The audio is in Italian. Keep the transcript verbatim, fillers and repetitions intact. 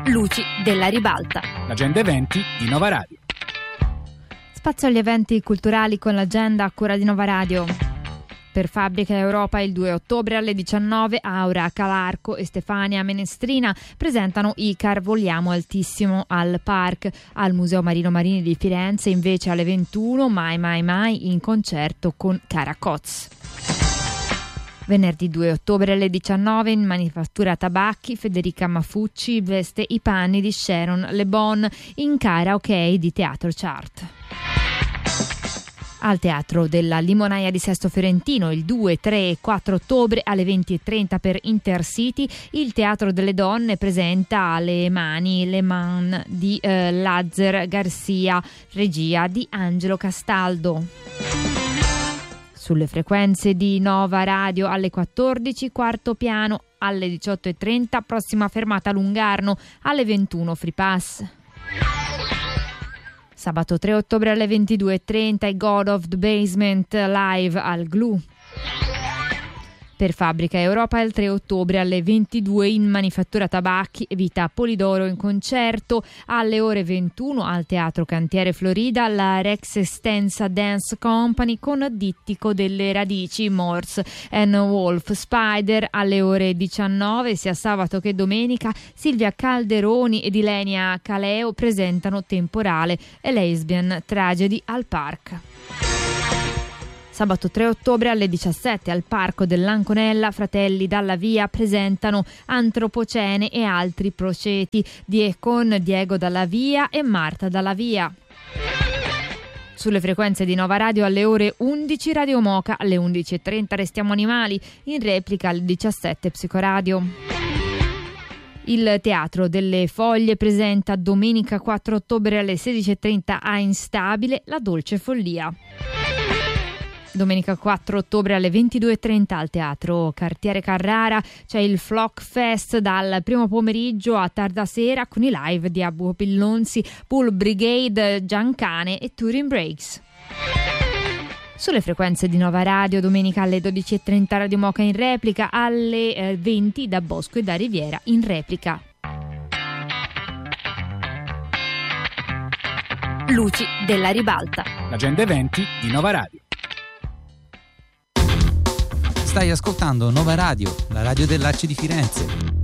Luci della ribalta. L'agenda eventi di Nova Radio. Spazio agli eventi culturali con l'agenda a cura di Nova Radio. Per Fabbrica Europa il due ottobre alle diciannove Aura Calarco e Stefania Menestrina presentano Icar Vogliamo Altissimo al Park. Al Museo Marino Marini di Firenze invece alle ventuno Mai Mai Mai in concerto con Cara Coz. Venerdì due ottobre alle diciannove in Manifattura Tabacchi Federica Mafucci veste i panni di Sharon Le Bon in Karaoke di Teatro Chart. Al Teatro della Limonaia di Sesto Fiorentino il due, tre e quattro ottobre alle venti e trenta per Intercity il Teatro delle Donne presenta Le Mani, Le Man di eh, Lazer Garcia, regia di Angelo Castaldo. Sulle frequenze di Nova Radio alle quattordici, quarto piano, alle diciotto e trenta, prossima fermata Lungarno, alle ventuno Free Pass. Sabato tre ottobre alle ventidue e trenta i God of the Basement live al Glue. Per Fabbrica Europa il tre ottobre alle ventidue in Manifattura Tabacchi Vita Polidoro in concerto. Alle ore ventuno al Teatro Cantiere Florida la Rex Estensa Dance Company con Dittico delle Radici, Morse and Wolf Spider. Alle ore diciannove sia sabato che domenica Silvia Calderoni ed Ilenia Caleo presentano Temporale e Lesbian Tragedy al Park. Sabato tre ottobre alle diciassette al Parco dell'Anconella Fratelli Dalla Via presentano Antropocene e altri proceti die con Diego Dalla Via e Marta Dalla Via. Sulle frequenze di Nova Radio alle ore undici Radio Moca, alle undici e trenta Restiamo Animali, in replica alle diciassette Psicoradio. Il Teatro delle Foglie presenta domenica quattro ottobre alle sedici e trenta a Instabile La Dolce Follia. Domenica quattro ottobre alle ventidue e trenta al Teatro Cartiere Carrara c'è il Flock Fest dal primo pomeriggio a tarda sera con i live di Abu Pillonzi, Pool Brigade, Giancane e Touring Breaks. Sulle frequenze di Nova Radio domenica alle dodici e trenta Radio Moca in replica, alle eh, venti da Bosco e da Riviera in replica. Luci della ribalta. L'agenda eventi di Nova Radio. Stai ascoltando Nova Radio, la radio dell'A C I di Firenze.